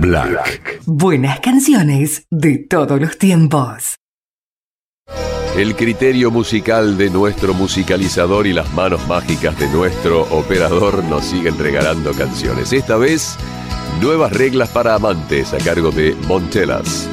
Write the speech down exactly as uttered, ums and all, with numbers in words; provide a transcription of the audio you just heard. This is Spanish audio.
Black. Buenas canciones de todos los tiempos. El criterio musical de nuestro musicalizador y las manos mágicas de nuestro operador nos siguen regalando canciones. Esta vez, Nuevas reglas para amantes a cargo de Montelas.